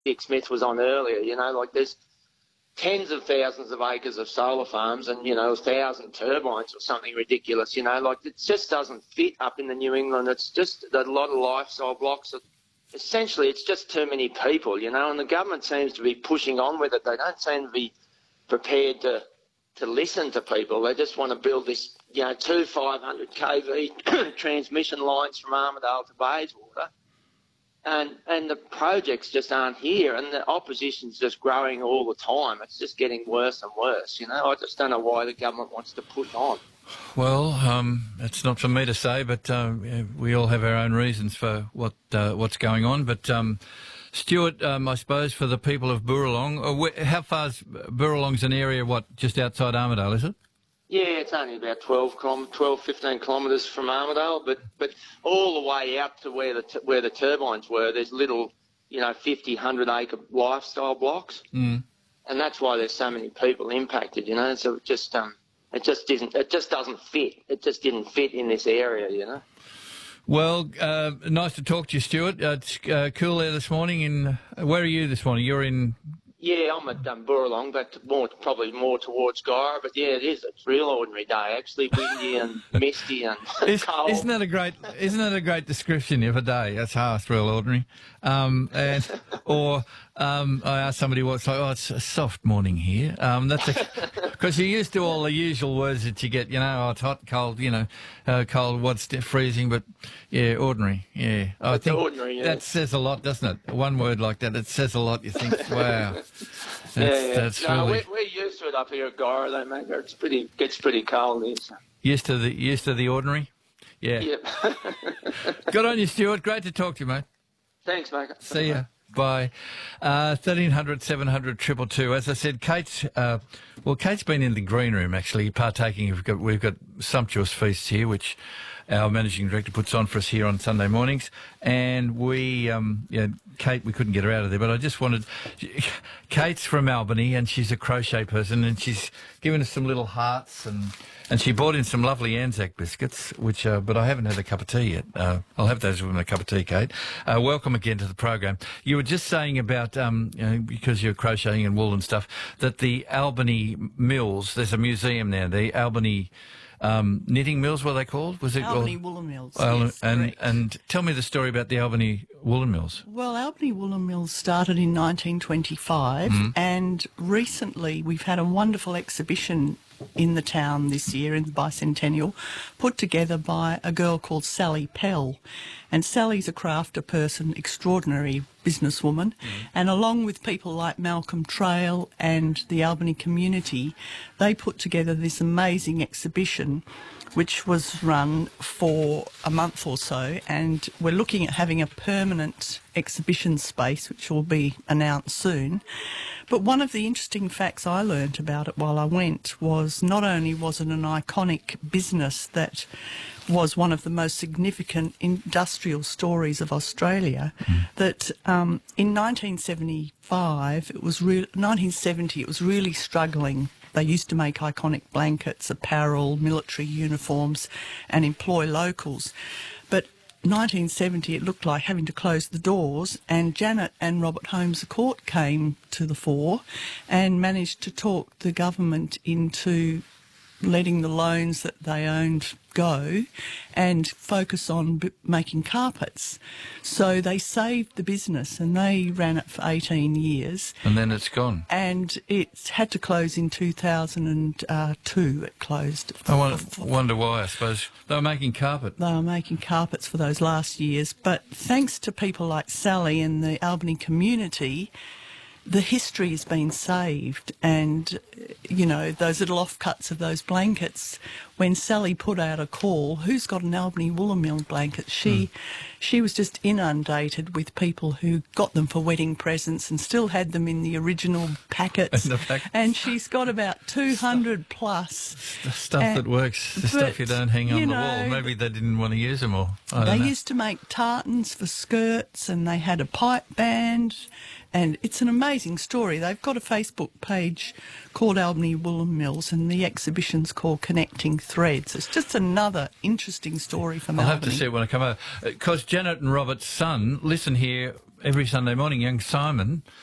Dick Smith was on earlier, like there's tens of thousands of acres of solar farms and, 1,000 turbines or something ridiculous, like it just doesn't fit up in the New England. It's just a lot of lifestyle blocks. Essentially, it's just too many people, and the government seems to be pushing on with it. They don't seem to be prepared to listen to people. They just want to build this, 500 kV transmission lines from Armidale to Bayswater. And the projects just aren't here, and the opposition's just growing all the time. It's just getting worse and worse, I just don't know why the government wants to push on. Well, it's not for me to say, but we all have our own reasons for what's going on. But Stuart, I suppose for the people of Boorlong, how far's Boorlong's an area, just outside Armidale, is it? Yeah, it's only about 12, 15 kilometres from Armidale, but all the way out to where the turbines were, there's little, 50, 100 acre lifestyle blocks, and that's why there's so many people impacted. So it just doesn't fit. It just didn't fit in this area. Well, nice to talk to you, Stuart. It's cool there this morning. Where are you this morning? You're in. Yeah, I'm at Boorlong, but probably more towards Guyra. But yeah, it is. It's a real ordinary day, actually. Windy and misty and cold. Isn't that a great description of a day? That's harsh, real ordinary. I asked somebody what's like. Oh, it's a soft morning here. Because you're used to all the usual words that you get. It's hot, cold. Cold. What's freezing? But yeah, ordinary. Yeah, I think ordinary. Yeah. That says a lot, doesn't it? One word like that, it says a lot. You think, wow. That's really... we're used to it up here at Guyra, though, mate. It gets pretty cold here. So. Used to the ordinary? Yeah. Yep. Good on you, Stuart. Great to talk to you, mate. Thanks, mate. See ya. Bye. 1300 700 222. As I said, Kate's been in the green room actually partaking. We've got sumptuous feasts here, which our managing director puts on for us here on Sunday mornings. And Kate, we couldn't get her out of there, but I just wanted... Kate's from Albany, and she's a crochet person, and she's given us some little hearts, and she brought in some lovely Anzac biscuits, but I haven't had a cup of tea yet. I'll have those with a cup of tea, Kate. Welcome again to the program. You were just saying about, because you're crocheting and wool and stuff, that the Albany Mills, there's a museum there, the Albany... knitting mills, what are they called? Was it Albany Woolen Mills? Yes, and tell me the story about the Albany Woolen Mills. Well, Albany Woolen Mills started in 1925, and recently we've had a wonderful exhibition in the town this year, in the bicentennial, put together by a girl called Sally Pell. And Sally's a crafter person, extraordinary businesswoman, and along with people like Malcolm Trail and the Albany community, they put together this amazing exhibition which was run for a month or so, and we're looking at having a permanent exhibition space which will be announced soon. But one of the interesting facts I learnt about it while I went was not only was it an iconic business that was one of the most significant industrial stories of Australia, that in 1975, 1970, it was really struggling. They used to make iconic blankets, apparel, military uniforms, and employ locals. But 1970, it looked like having to close the doors, and Janet and Robert Holmes à Court came to the fore and managed to talk the government into letting the loans that they owned go and focus on making carpets. So they saved the business, and they ran it for 18 years. And then it's gone. And it had to close in 2002. It closed. I wonder why, I suppose. They were making carpet. They were making carpets for those last years. But thanks to people like Sally and the Albany community, the history has been saved, and, those little offcuts of those blankets, when Sally put out a call, who's got an Albany Woolen Mill blanket, she was just inundated with people who got them for wedding presents and still had them in the original packets. And she's got about 200 plus. The stuff that works, the stuff you don't hang on the wall. Maybe they didn't want to use them all. They used to make tartans for skirts, and they had a pipe band. And it's an amazing story. They've got a Facebook page called Albany Woolen Mills, and the exhibition's called Connecting Threads. It's just another interesting story from Albany. I'll have to see it when I come over. Because Janet and Robert's son listen here every Sunday morning. Young Simon